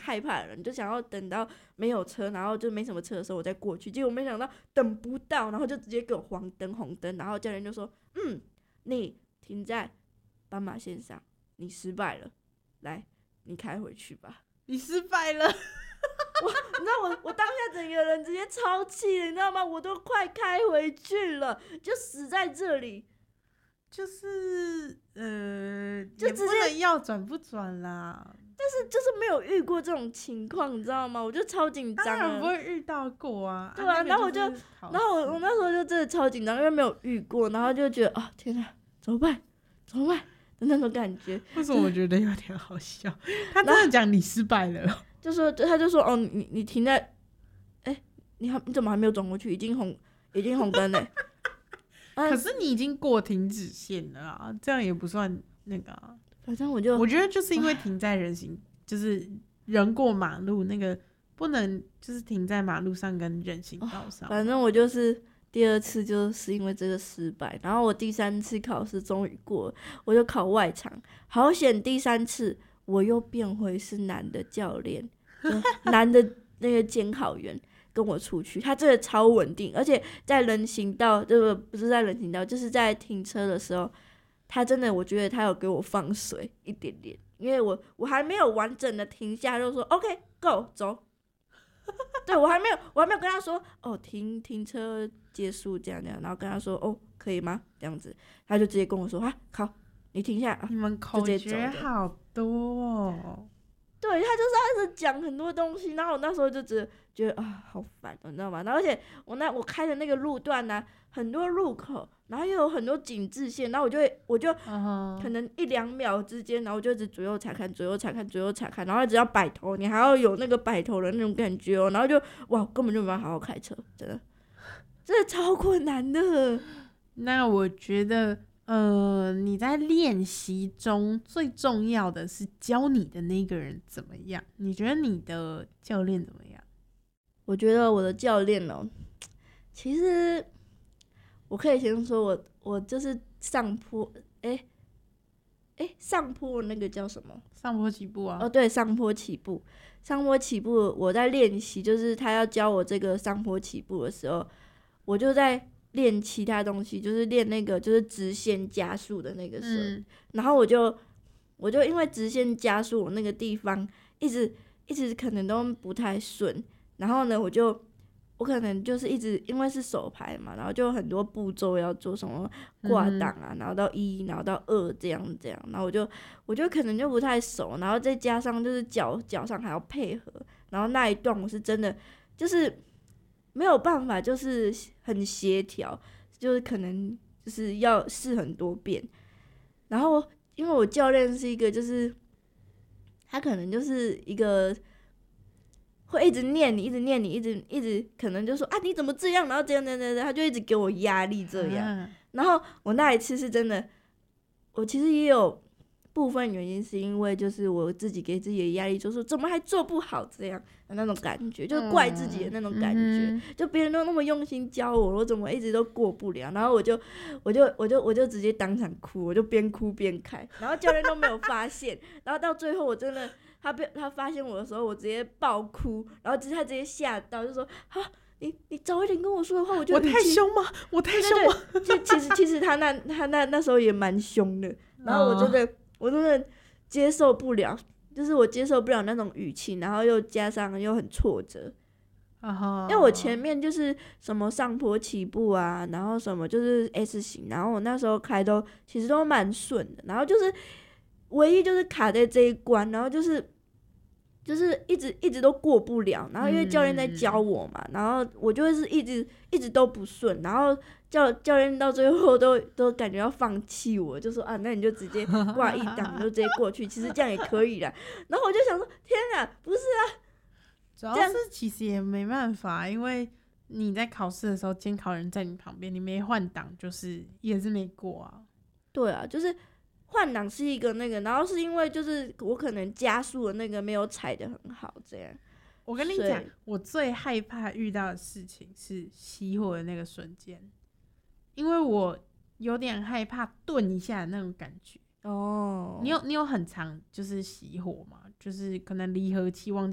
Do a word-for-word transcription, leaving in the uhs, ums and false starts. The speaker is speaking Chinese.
害怕的人，就想要等到没有车，然后就没什么车的时候我再过去。结果没想到等不到，然后就直接给我黄灯红灯，然后教练就说：“嗯，你停在斑马线上，你失败了，来，你开回去吧。” 你失败了。 我，你知道我，我当下整个人直接超气的，你知道吗？我都快开回去了，就死在这里。 就是呃， 就直接也不能要转不转啦。 但是就是没有遇过这种情况，你知道吗？我就超紧张。 当然不会遇到过啊。 对啊， 啊然后我就，然后我我那时候就真的超紧张，因为没有遇过，然后就觉得啊，天哪，怎么办？怎么办的那种感觉。 为什么我觉得有点好笑？他真的讲你失败了， 就说他就说哦，你你停在，哎、欸，你还你怎么还没有转过去？已经红已经红灯嘞。啊、 可是你已经过停止线了啊，这样也不算那个啊。 反正我就我觉得就是因为停在人行，就是人过马路那个不能就是停在马路上跟人行道上。 哦、反正我就是第二次就是因为这个失败，然后我第三次考试终于过了，我就考外场，好险第三次我又变回是男的教练，男的那个监考员。跟我出去，他真的超稳定，而且在人行道，这个不是在人行道，就是在停车的时候，他真的，我觉得他有给我放水一点点，因为我我还没有完整的停下，就说 OK go 走，对我还没有，我还没有跟他说哦停停车结束这样这样，然后跟他说哦可以吗这样子，他就直接跟我说啊好，你停下， 你们口诀好多哦。 对，他就是一直讲很多东西，然后我那时候就觉得觉得啊好烦，你知道吗？然后而且我那我开的那个路段呢、啊，很多路口，然后又有很多警示线，然后我就会我就可能一两秒之间，然后我就一直左右查看，左右查看，左右查看，然后只要摆头，你还要有那个摆头的那种感觉哦，然后就哇根本就没办法好好开车，真的，真的超困难的。 那我觉得。呃，你在练习中最重要的是教你的那个人怎么样？你觉得你的教练怎么样？ 我觉得我的教练哦，其实我可以先说我我就是上坡，哎、欸、哎、欸、上坡那个叫什么？ 上坡起步啊。 哦，对，上坡起步，上坡起步，我在练习，就是他要教我这个上坡起步的时候，我就在。练其他东西，就是练那个就是直线加速的那个时候、嗯，然后我就我就因为直线加速，我那个地方一直一直可能都不太顺，然后呢，我就我可能就是一直因为是手排嘛，然后就有很多步骤要做，什么挂档啊、嗯，然后到一，然后到二这样这样，然后我就我就可能就不太熟，然后再加上就是脚脚上还要配合，然后那一段我是真的就是。没有办法，就是很协调，就是可能就是要试很多遍。然后，因为我教练是一个，就是他可能就是一个会一直念你，一直念你，一直一直可能就说啊你怎么这样，然后这样这样这样，他就一直给我压力这样。嗯、然后我那一次是真的，我其实也有部分原因是因为就是我自己给自己的压力，就是怎么还做不好这样。那种感觉就是怪自己的那种感觉、嗯、就别人都那么用心教我，我怎么一直都过不了，然后我就我就我就我就直接当场哭，我就边哭边开，然后教练都没有发现然后到最后我真的他被他发现我的时候我直接爆哭，然后他直接吓到就说啊你你早一点跟我说的话我就我太凶吗我太凶吗对对对其实其实他那他那那时候也蛮凶的，然后我真的、哦、我真的接受不了，就是我接受不了那种语气，然后又加上又很挫折， uh-huh. 因为我前面就是什么上坡起步啊，然后什么就是 S 型，然后我那时候开都其实都蛮顺的，然后就是唯一就是卡在这一关，然后就是就是一直一直都过不了，然后因为教练在教我嘛、嗯、然后我就会是一直一直都不顺，然后教教练到最后都都感觉要放弃我，就说啊那你就直接挂一档就直接过去其实这样也可以啦，然后我就想说天啊不是啊， 主要是其实也没办法，因为你在考试的时候监考人在你旁边，你没换档就是也是没过啊。 对啊，就是换挡是一个那个，然后是因为就是我可能加速的那个没有踩得很好这样。 我跟你讲我最害怕遇到的事情是熄火的那个瞬间，因为我有点害怕顿一下的那种感觉。 哦， 你有你有很常就是熄火吗？就是可能离合器忘记